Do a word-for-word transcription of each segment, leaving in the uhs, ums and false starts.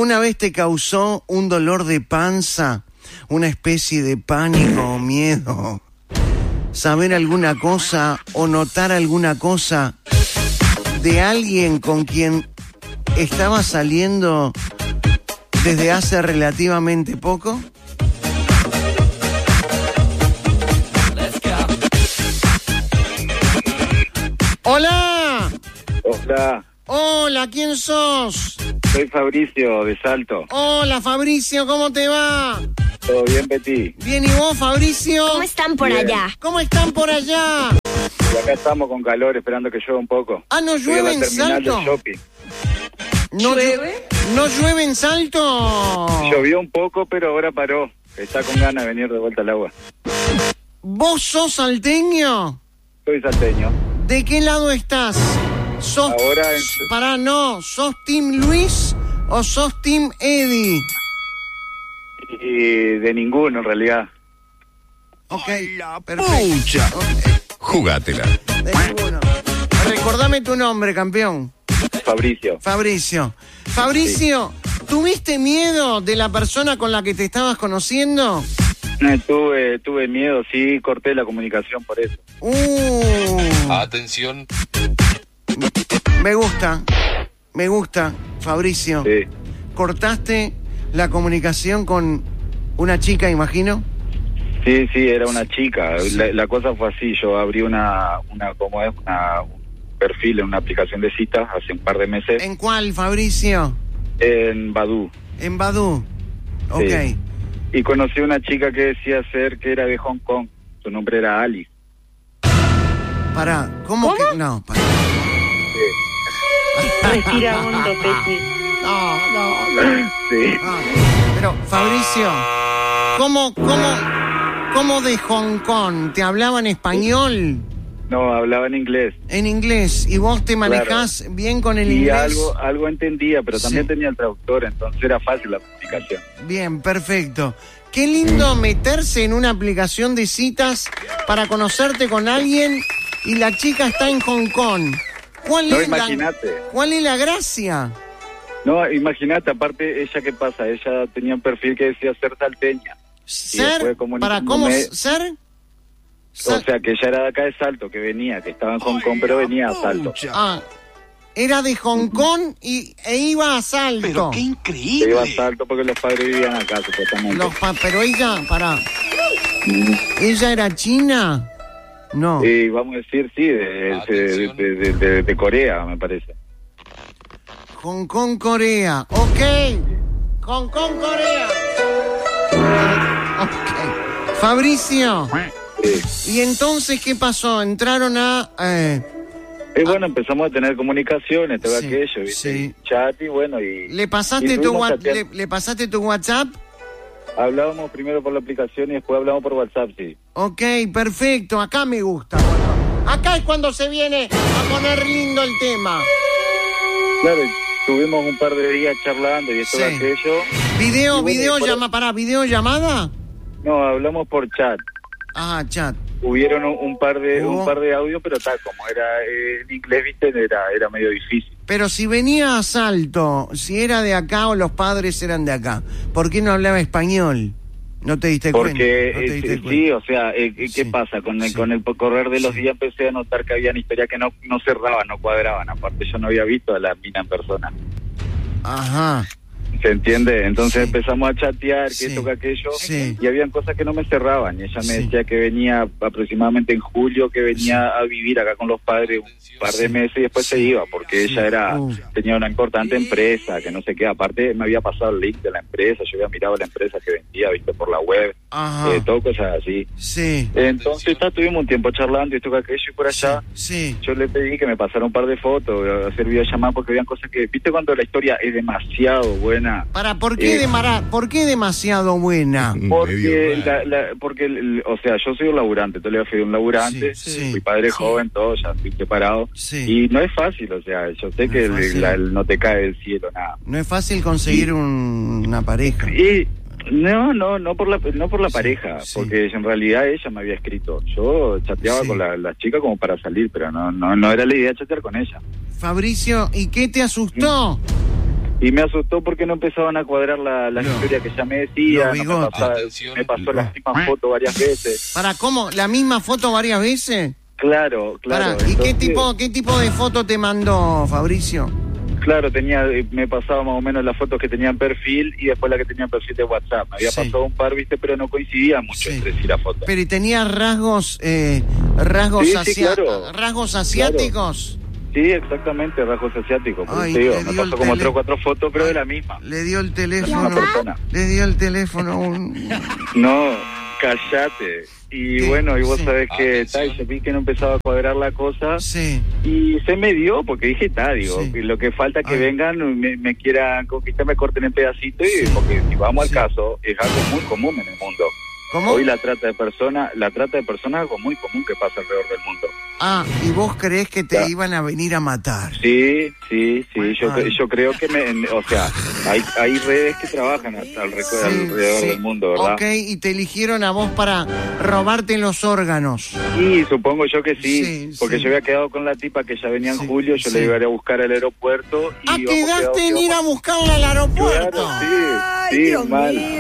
¿Alguna vez te causó un dolor de panza, una especie de pánico o miedo? ¿Saber alguna cosa o notar alguna cosa de alguien con quien estaba saliendo desde hace relativamente poco? ¡Hola! Hola. Hola, ¿quién sos? Soy Fabricio, de Salto. Hola, Fabricio, ¿cómo te va? ¿Todo bien, Betty? Bien, ¿y vos, Fabricio? ¿Cómo están por Bien. allá? ¿Cómo están por allá? Y acá estamos con calor, esperando que llueva un poco. Ah, ¿no Estoy llueve en la en terminal Salto? del shopping. ¿No llueve? ¿No llueve en Salto? Llovió un poco, pero ahora paró. Está con ganas de venir de vuelta al agua. ¿Vos sos salteño? Soy salteño. ¿De qué lado estás? ¿Sos... Ahora en- Pará, no. ¿Sos Team Luis o sos Team Eddie? Y de ninguno, en realidad. Ok, perfecto. Okay. Jugátela. De ninguno. Recordame tu nombre, campeón. Fabricio. Fabricio. Fabricio, ¿tuviste miedo de la persona con la que te estabas conociendo? Eh, tuve, tuve miedo, sí, corté la comunicación por eso. Uh, Atención. me gusta. Me gusta, Fabricio. Sí. ¿Cortaste la comunicación con una chica, imagino? Sí, sí, era una chica. La, la cosa fue así, yo abrí una, una ¿cómo es? Una, un perfil en una aplicación de citas hace un par de meses ¿En cuál, Fabricio? en Badoo. En Badoo. Ok. Sí. Y conocí a una chica que decía ser que era de Hong Kong. Su nombre era Alice. Pará, ¿cómo, que...? No, pará. Respira hondo, Peti. No, no, no. Sí. Ah, pero, Fabricio, ¿cómo, cómo, cómo de Hong Kong? ¿Te hablaban español? No, hablaba en inglés. En inglés. ¿Y vos te manejás bien con el Y inglés? algo, algo entendía, pero también Sí. tenía el traductor, entonces era fácil la comunicación. Bien, perfecto. Qué lindo meterse en una aplicación de citas para conocerte con alguien y la chica está en Hong Kong. ¿Cuál No, es la, imagínate. ¿Cuál es la gracia? No, imagínate, aparte, ella, ¿qué pasa? Ella tenía un perfil que decía ser salteña. Ser, después comunicándome- para cómo ser, O sea, que ella era de acá de Salto, que venía, que estaba en Hong Kong, pero venía a Salto. ah, era de Hong Kong y, e iba a Salto. Pero qué Se increíble. iba a Salto porque los padres vivían acá, supuestamente. Los pa- pero ella, para, ¿ella era china? No. Y vamos a decir, sí, de, de, de, de- de- de Corea, me parece. Hong Kong, Corea. Ok. Hong Kong, Corea. Ok. Fabricio. Sí. ¿Y entonces qué pasó? Entraron a... eh, Y bueno, empezamos a tener comunicaciones, todo Sí, aquello, ¿viste? sí. Chat y bueno, y... ¿le, pasaste y tu estuvimos wa- chateando. le, le pasaste tu WhatsApp? Hablábamos primero por la aplicación y después hablamos por WhatsApp, sí. Ok, perfecto. Acá me gusta. Bueno, acá es cuando se viene a poner lindo el tema. Claro, tuvimos un par de días charlando y esto Sí. y aquello. Video, Y bueno, video, por- llama, pará, videollamada. No, hablamos por chat. Ah, chat. Hubieron un, un par de Hubo. un par de audios, pero tal, como era eh, en inglés, viste, era, era medio difícil. Pero si venía a Salto, si era de acá o los padres eran de acá, ¿por qué no hablaba español? ¿No te diste Porque, cuenta? ¿No te eh, diste sí, cuenta? o sea, eh, ¿qué Sí. pasa? Con el, Sí. con el correr de los Sí. días empecé a notar que habían historias que no, no cerraban, no cuadraban. Aparte, yo no había visto a la mina en persona. Ajá. ¿Se entiende? Entonces Sí. empezamos a chatear, que Sí. esto, que aquello, Sí. y habían cosas que no me cerraban. Y ella me Sí. decía que venía aproximadamente en julio, que venía a vivir acá con los padres un par de Sí. meses y después Sí. se iba, porque Sí. ella era Uh. tenía una importante empresa, que no sé qué. Aparte, me había pasado el link de la empresa, yo había mirado la empresa que vendía, viste, por la web, Ajá. eh, todo cosas así. Sí. Entonces está, tuvimos un tiempo charlando y esto, que aquello, y por allá... Sí. Yo le pedí que me pasara un par de fotos, hacer videollamadas, porque habían cosas que... ¿Viste cuando la historia es demasiado buena? Para, ¿por qué, Eh. de mara- ¿por qué demasiado buena? Porque, Medio la, raro. la- porque el- o sea, yo soy un laburante, todavía fui un laburante, Sí, sí. fui padre Sí. joven, todo, ya estoy separado. Sí. Y no es fácil, o sea, yo sé No que es el- fácil. la- el no te cae del cielo, nada. No es fácil conseguir Sí. un- una pareja. Y no, no, no por la, no por la Sí, pareja, sí. porque en realidad ella me había escrito. Yo chateaba Sí. con la, la chica como para salir, pero no, no, no era la idea chatear con ella. Fabricio, ¿y qué te asustó? Y me asustó porque no empezaban a cuadrar la, la No. historia que ya me decía. Los No me, bigotes. pasaba- Atención. me pasó No. la misma foto varias veces. ¿Para cómo? ¿La misma foto varias veces? Claro, claro. Pará, ¿y qué entonces, tipo, qué tipo de foto te mandó, Fabricio? Claro, tenía, me pasaba más o menos las fotos que tenía en perfil y después la que tenía en perfil de WhatsApp. Me había Sí. pasado un par, viste, pero no coincidía mucho Sí. entre sí la foto. Pero ¿y tenía rasgos, eh, rasgos, Sí, sí, asia- claro. rasgos asiáticos? Sí, exactamente, rasgos asiáticos. Por Ay, eso te digo, le me dio el pasó como tele- tres o cuatro fotos, pero de la misma. Le dio el La teléfono, misma persona. le dio el teléfono a un... No, callate. Y ¿Qué? bueno, y vos Sí. sabés que Atención. ta, yo vi que no empezaba a cuadrar la cosa Sí, y se me dio porque dije, está, digo, Sí. que lo que falta es que Ay. vengan, me, me quieran conquistar, me corten en pedacitos, y porque si vamos Sí. al caso, es algo muy común en el mundo. ¿cómo? Hoy la trata de personas, la trata de personas es algo muy común que pasa alrededor del mundo. Ah, ¿y vos creés que te Ya. iban a venir a matar? Sí, sí, sí, yo, Ay. yo creo que, me, en- o sea, hay, hay redes que trabajan hasta al- Sí, alrededor sí. del mundo, ¿verdad? Ok, y te eligieron a vos para robarte los órganos. Y supongo yo que sí, Sí, porque sí. yo había quedado con la tipa que ya venía en Sí, julio, yo sí. le iba a ir a buscar al aeropuerto. Y Ah, íbamos quedaste quedados en que ir a íbamos- buscarla al aeropuerto. Claro, sí, sí, mal.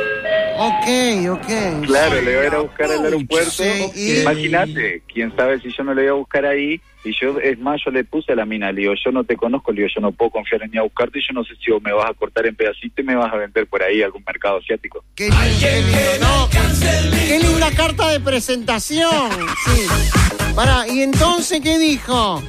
Ok, ok. Claro, le iba a ir a buscar al aeropuerto. Sí, y- Imagínate, quién sabe si yo no le iba a buscar ahí. Y yo, es más, yo le puse a la mina, le digo, yo no te conozco, le digo, yo no puedo confiar en ir a buscarte, y yo no sé si vos me vas a cortar en pedacitos y me vas a vender por ahí a algún mercado asiático. Qué lindo, qué lindo, ¿no? Qué linda carta de presentación. Sí. Pará, ¿y entonces qué dijo?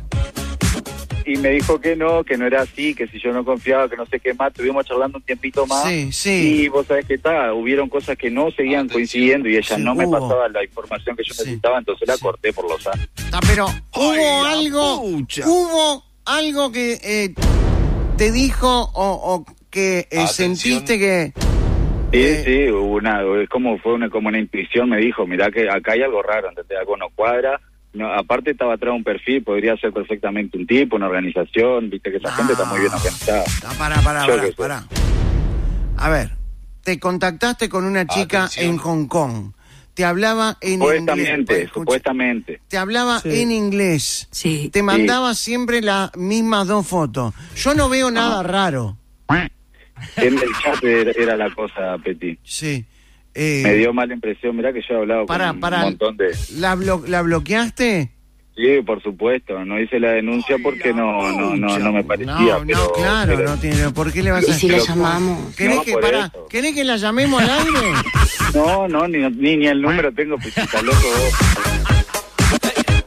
Y me dijo que no, que no era así, que si yo no confiaba, que no sé qué más, estuvimos charlando un tiempito más. Sí, sí. Y vos sabés que está, hubieron cosas que no seguían Atención. coincidiendo y ella Sí, no me hubo. pasaba la información que yo Sí. necesitaba, entonces la Sí. corté por lo sano. Ah, pero hubo la algo, pucha. hubo algo que eh, te dijo o, o que eh, Atención. sentiste que... Sí, Eh. sí, hubo una, es como fue una, como una intuición, me dijo, mirá que acá hay algo raro, ¿entendés? Algo no cuadra. No, aparte estaba atrás un perfil, podría ser perfectamente un tipo, una organización, viste que esa gente está muy bien organizada. Ah, pará, pará, Yo pará, qué sé. pará. A ver, te contactaste con una chica Atención. en Hong Kong. Te hablaba en Supuestamente, inglés. Escucha, supuestamente. Te hablaba Sí. en inglés. Sí. Te mandaba siempre las mismas dos fotos. Yo no veo nada raro. En el chat era, era la cosa, Petit. Sí. Eh, Me dio mala impresión, mirá que yo he hablado Pará, con pará. un montón de... ¿La, blo- ¿La bloqueaste? Sí, por supuesto, no hice la denuncia porque no no no, no me parecía, No, pero... no, claro, pero- no tiene. ¿Por qué le vas a ¿Y si la Pero- llamamos? ¿Querés, No, que, por pará, eso. ¿Querés que la llamemos al aire? No, no, ni, ni, ni el número tengo, Petita, loco vos.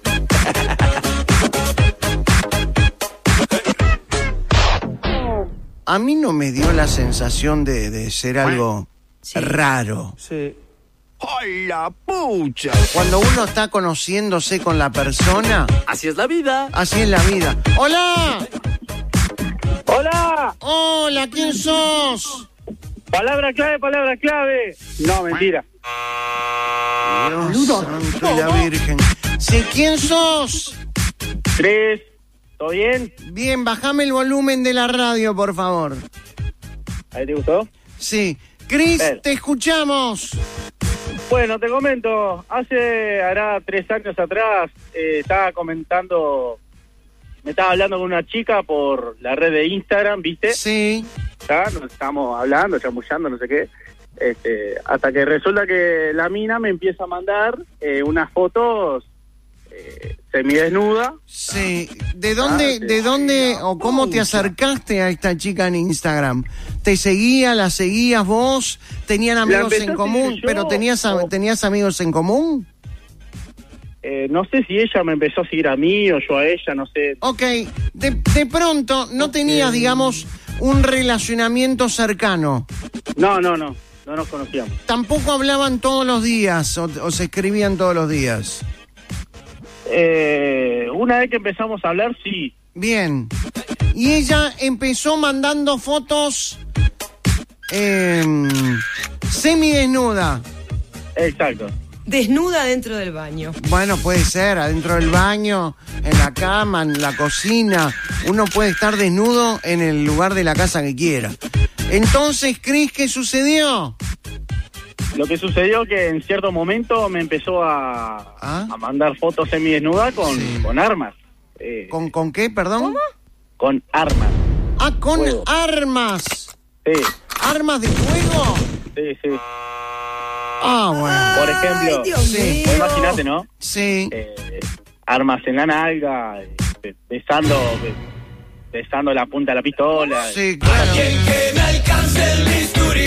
A mí no me dio la sensación de, de ser algo Sí. raro. Sí. ¡Ay, la pucha! Cuando uno está conociéndose con la persona, Así es la vida. así es la vida. ¡Hola! ¡Hola! ¡Hola! ¿Quién sos? Palabra clave, palabra clave. No, mentira. Dios santo y la Virgen. Sí, ¿quién sos? Tres. ¿Todo bien? Bien, bajame el volumen de la radio, por favor. ¿Ahí te gustó? Sí. Cris, Ver. te escuchamos. Bueno, te comento. Hace, hará tres años atrás, eh, estaba comentando, me estaba hablando con una chica por la red de Instagram, ¿viste? Sí. ¿Tá? Nos estábamos hablando, chamullando, no sé qué. Este, hasta que resulta que la mina me empieza a mandar eh, unas fotos eh, semidesnuda. Sí. ¿De dónde, Ah, sí. de dónde o cómo te acercaste a esta chica en Instagram? ¿Te seguía, la seguías vos? ¿Tenían amigos empecé en a común? seguir yo, ¿Pero tenías, a- o- tenías amigos en común? Eh, no sé si ella me empezó a seguir a mí o yo a ella, no sé. Ok. De, de pronto no tenías, digamos, un relacionamiento cercano. No, no, no, no nos conocíamos. Tampoco hablaban todos los días o, o se escribían todos los días. Eh, una vez que empezamos a hablar, sí. Bien. Y ella empezó mandando fotos eh, semidesnuda. Exacto. Desnuda dentro del baño. Bueno, puede ser, adentro del baño, en la cama, en la cocina. Uno puede estar desnudo en el lugar de la casa que quiera. Entonces, Cris, ¿qué sucedió? Lo que sucedió que en cierto momento me empezó a, ¿Ah? a mandar fotos semidesnuda con, Sí. con armas. Eh, ¿Con, con qué, perdón? Con armas. Ah, con Fuego. armas. Sí, ¿Armas de fuego? sí, sí. Ah, bueno. Por ejemplo, Ay, Dios sí. vos mío. imaginate, ¿no? Sí. Eh, armas en la nalga, eh, besando, be- besando la punta de la pistola. Sí, claro. Que me alcance el bisturí.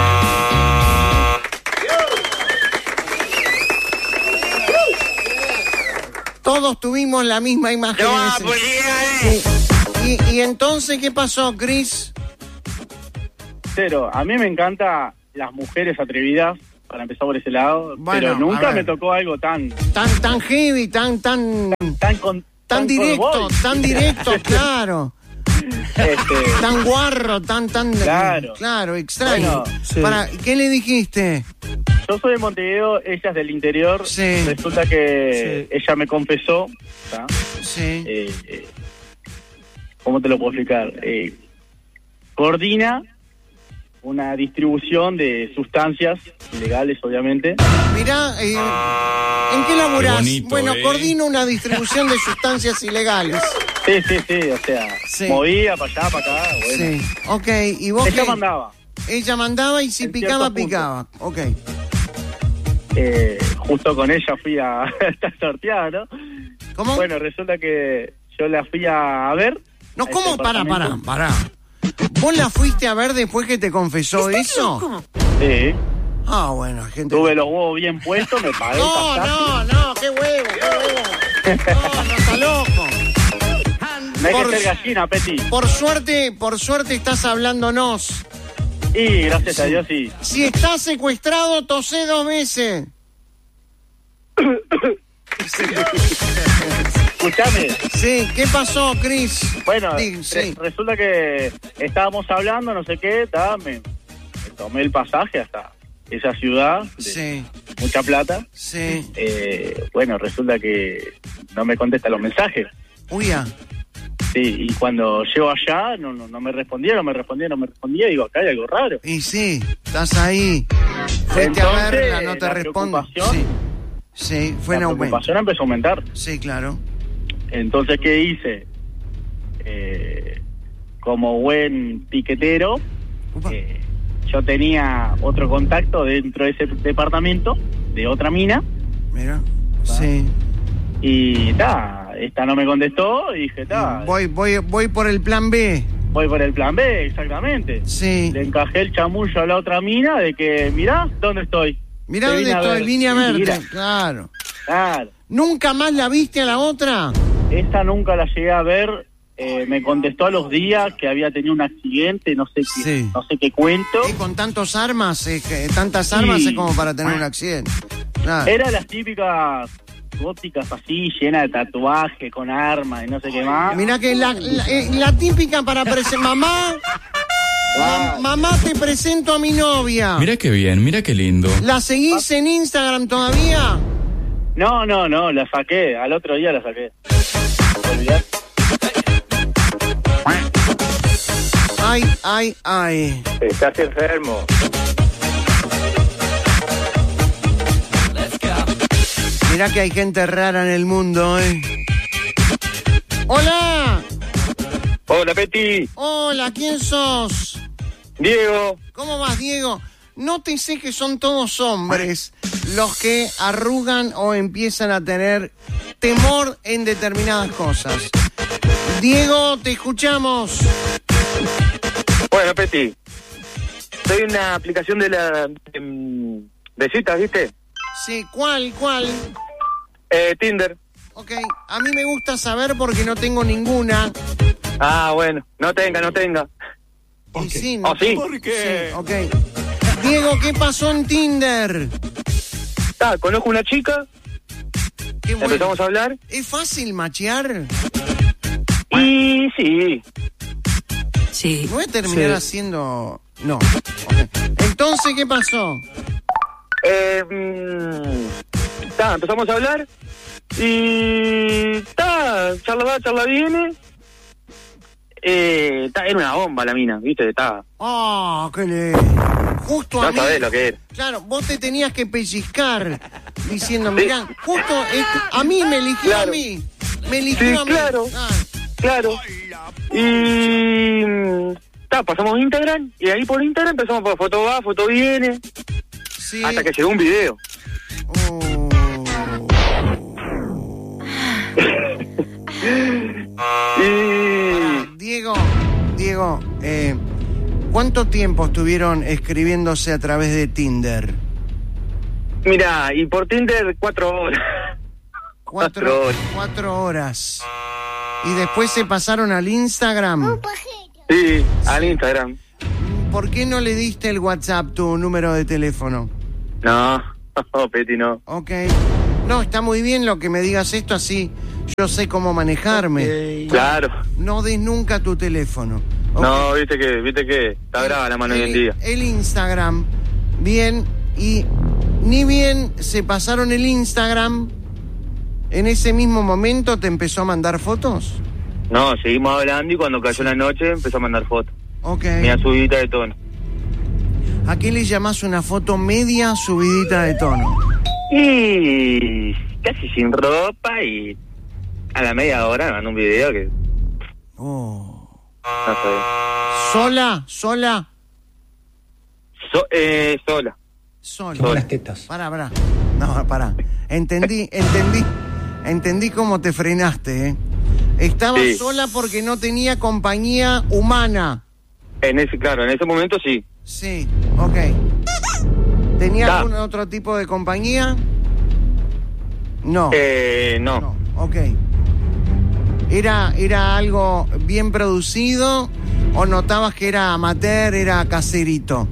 Todos tuvimos la misma imagen. en ese- Sí. Y, y entonces, ¿qué pasó, Chris? Cero, a mí me encantan las mujeres atrevidas, para empezar por ese lado, Bueno, pero a nunca ver. me tocó algo tan Tan, tan heavy, tan, tan, tan con, tan directo, cowboy. tan directo, claro. Este, Tan guarro, tan, tan... Claro. Claro, extraño. Bueno, sí. Para, ¿qué le dijiste? yo soy de Montevideo, ella es del interior. Sí. Resulta que Sí. ella me confesó, ¿tá? Sí. Eh, eh, ¿cómo te lo puedo explicar? Eh, coordina una distribución de sustancias ilegales, obviamente. Mirá, eh, ¿en qué laburás? Qué bonito, Bueno, ¿eh? coordino una distribución de sustancias ilegales. Sí, sí, sí, o sea, Sí. movía para allá, para acá, bueno. Sí. Ok, ¿y vos Ella qué? mandaba. Ella mandaba y si En picaba, ciertos picaba. Ok. Eh, justo con ella fui a estar sorteada, ¿no? ¿Cómo? Bueno, resulta que yo la fui a ver. No, a ¿cómo? ese Pará, pará, departamento. pará. ¿Vos la fuiste a ver después que te confesó eso? ¿Cómo? Sí, Ah, bueno, gente. tuve los huevos bien puestos, me pagué el No, pasaje. no, no, qué huevo, qué huevo. No, no está loco. No hay por- que ser gallina, Peti. Por suerte, por suerte estás hablándonos. Y gracias a Dios, sí. Si estás secuestrado, tosé dos veces. Escuchame. Sí, ¿qué pasó, Chris? Bueno, Sí, sí. re- resulta que estábamos hablando, no sé qué, ta, me, me tomé el pasaje hasta esa ciudad de Sí, mucha plata. sí. Eh, bueno, resulta que no me contesta los mensajes. Uy, ah. Sí, y cuando llego allá, no, no, no me respondía, no me respondía, no me respondía. Digo, acá hay algo raro. Y sí, estás ahí. Fuiste a Entonces, verla, no te la responde. preocupación- Sí, sí, fue en La aumento. preocupación empezó a aumentar. Sí, claro. Entonces, ¿qué hice? Eh, como buen piquetero, Upa. eh, yo tenía otro contacto dentro de ese departamento, de otra mina, Mira, sí. y ta, esta no me contestó, y dije, ta, Voy, voy, voy por el plan B. voy por el plan B, exactamente. Sí. Le encajé el chamullo a la otra mina de que, mirá, ¿dónde estoy? Mirá Te dónde vine a estoy, ver. vine a verte. Mentira. Claro. Claro. ¿Nunca más la viste a la otra? Esta nunca la llegué a ver. Eh, me contestó a los días que había tenido un accidente, no sé qué, Sí. no sé qué cuento. Y con tantas armas, eh, que- tantas armas Sí. es como para tener un accidente. Claro. Era las típicas góticas así, llenas de tatuajes, con armas y no sé qué más. Mirá que la, la, eh, la típica para presentar. Mamá, ma- mamá, te presento a mi novia. Mira qué bien, mira qué lindo. ¿La seguís en Instagram todavía? No, no, no, la saqué. Al otro día la saqué. ¿Te olvidás? Ay, ay, ay. Estás enfermo. Mirá que hay gente rara en el mundo, ¿eh? ¡Hola! Hola, Peti. Hola, ¿quién sos? Diego. ¿Cómo vas, Diego? Nótese que son todos hombres los que arrugan o empiezan a tener temor en determinadas cosas. Diego, te escuchamos. Bueno, Peti. Soy una aplicación de la de, de citas, ¿viste? Sí, ¿cuál, cuál? Eh, Tinder. Ok, a mí me gusta saber porque no tengo ninguna. Ah, bueno. No tenga, no tenga. Y sí, no ¿Oh, sí? ¿Por qué? Sí, ok. Diego, ¿qué pasó en Tinder? Ah, conozco una chica, Qué bueno. empezamos a hablar. ¿Es fácil machear? Y sí. Sí. ¿No voy a terminar Sí. haciendo...? No. Ok. Entonces, ¿qué pasó? Eh, mm, ta, empezamos a hablar. Y... Ta, charla va, charla viene. Eh, ta, era una bomba la mina, ¿viste? Ta, ¡Ah, qué le... Justo a no mí... sabés lo que era. Claro, vos te tenías que pellizcar diciendo, mirá, justo este- a mí me eligió Claro. a mí. Me eligió Sí, a mí. claro. Ah, Claro. Y ta, pasamos Instagram y ahí por Instagram empezamos por foto va, foto viene, Sí. hasta que llegó un video. Oh. Y Diego, Diego, eh, ¿cuánto tiempo estuvieron escribiéndose a través de Tinder? mira, y por Tinder cuatro horas. Cuatro, Cuatro horas. cuatro horas. Y después se pasaron al Instagram. Sí, al Instagram. ¿Por qué no le diste el WhatsApp, tu número de teléfono? No, Peti, no. Ok. No, está muy bien lo que me digas esto, así yo sé cómo manejarme. Claro. No des nunca tu teléfono. Ok. No, viste que, viste que está brava la mano hoy en día. El Instagram, bien, y ni bien se pasaron el Instagram, en ese mismo momento te empezó a mandar fotos. No, seguimos hablando y cuando cayó la noche empezó a mandar fotos. Ok. Mira, subidita de tono. ¿A qué le llamás una foto media subidita de tono? Y casi sin ropa y a la media hora me mandó un video que Oh. no sé. ¿Sola? ¿Sola? So, eh, sola. Sola. Sola. Las tetas. Pará, pará. No, pará. Entendí, entendí. Entendí cómo te frenaste, ¿eh? Estaba Sí. sola porque no tenía compañía humana. En ese, claro, en ese momento sí. Sí, ok. ¿Tenía Da. algún otro tipo de compañía? No. Eh, no. No, ok. ¿Era, ¿Era algo bien producido o notabas que era amateur, era caserito?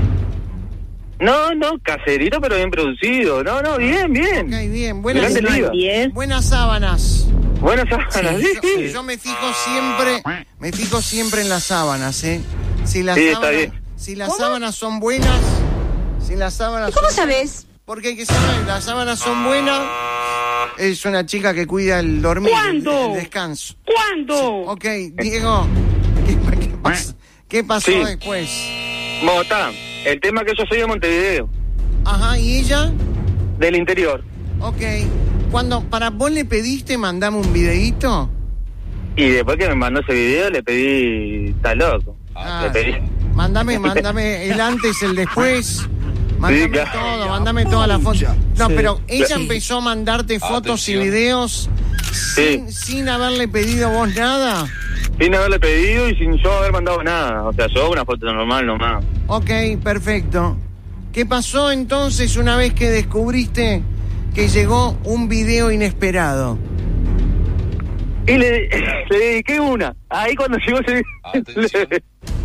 No, no, caserito pero bien producido. No, no, bien, bien. Ok, bien. Buenas, Grande liga. diez. buenas sábanas. Buenas sábanas, sí, Yo, sí. yo me fijo siempre, me fijo siempre en las sábanas, ¿eh? Si las Sí, está sábanas, bien. si las sábanas son buenas, si las sábanas ¿Cómo son sabes? Porque hay que saber, las sábanas son buenas. Es una chica que cuida el dormir, el, ¿Cuándo? el descanso. ¿Cuándo? Ok, Diego, ¿qué, qué pas- qué pasó Sí. después? Bogotá, el tema que yo soy de Montevideo, Ajá, ¿y ella? del interior. Ok. Cuando para vos le pediste, mandame un videíto. Y después que me mandó ese video le pedí, está loco. Ah, Le pedí. Mándame, mándame el antes, el después. Mándame Sí, claro. todo, mándame todas las fotos. No, Sí. pero ella Sí. empezó a mandarte fotos y videos sin, sin haberle pedido vos nada. Sin haberle pedido y sin yo haber mandado nada. O sea, yo una foto normal nomás. Ok, perfecto. ¿Qué pasó entonces una vez que descubriste que llegó un video inesperado? Y le, le dediqué una. Ahí cuando llegó ese Atención.